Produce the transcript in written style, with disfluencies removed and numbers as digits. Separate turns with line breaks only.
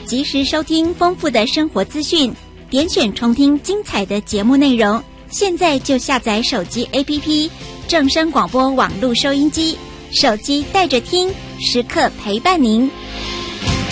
及时收听丰富的生活资讯，点选重听精彩的节目内容。现在就下载手机 APP 正声广播网络收音机，手机带着听，时刻陪伴您。